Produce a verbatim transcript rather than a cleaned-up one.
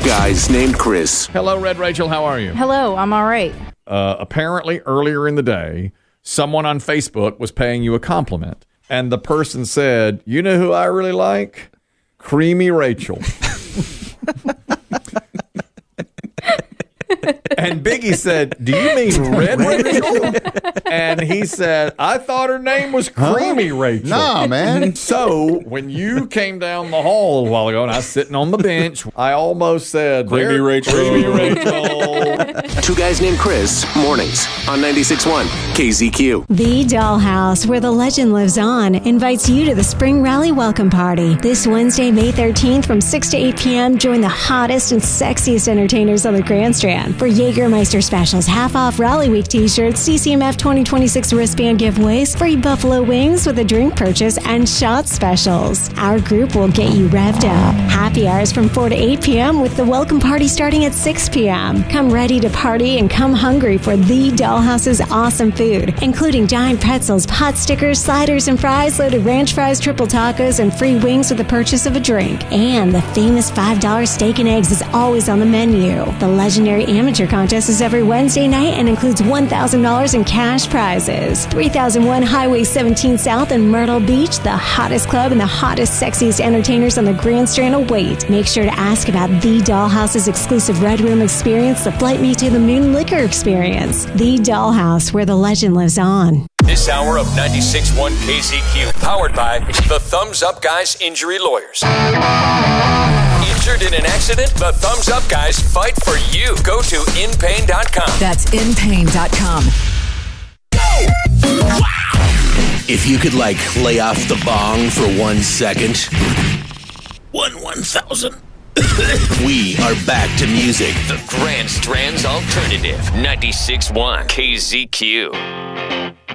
guys named Chris. Hello, Red Rachel. How are you? Hello, I'm all right. Uh, apparently, earlier in the day, someone on Facebook was paying you a compliment, and the person said, "You know who I really like? Creamy Rachel." And Biggie said, "Do you mean Red Rachel?" And he said, "I thought her name was Creamy Rachel." Nah, man. So when you came down the hall a little while ago and I was sitting on the bench, I almost said, Creamy "There- Rachel." Creamy Rachel. Two guys named Chris, mornings on ninety-six point one K Z Q. The Dollhouse, where the legend lives on, invites you to the Spring Rally Welcome Party. This Wednesday, May thirteenth from six to eight p.m., join the hottest and sexiest entertainers on the Grandstand for Jägermeister specials, half-off Rally Week t-shirts, C C M F twenty twenty-six wristband giveaways, free buffalo wings with a drink purchase, and shot specials. Our group will get you revved up. Happy hours from four to eight p.m. with the welcome party starting at six p.m. Come ready to party and come hungry for The Dollhouse's awesome food, including giant pretzels, pot stickers, sliders and fries, loaded ranch fries, triple tacos, and free wings with the purchase of a drink. And the famous five dollar steak and eggs is always on the menu. The legendary amateur contest is every Wednesday night and includes one thousand dollars in cash prizes. three thousand one Highway seventeen South in Myrtle Beach, the hottest club and the hottest, sexiest entertainers on the Grand Strand await. Make sure to ask about The Dollhouse's exclusive Red Room experience, the Flight Me to the Moon liquor experience. The Dollhouse, where the legend lives on. This hour of ninety-six point one K Z Q, powered by the Thumbs Up Guys Injury Lawyers. Injured in an accident? The Thumbs Up Guys fight for you. Go to in pain dot com. That's in pain dot com. If you could, like, lay off the bong for one second. One one thousand. We are back to music. The Grand Strand's Alternative, ninety-six point one K Z Q.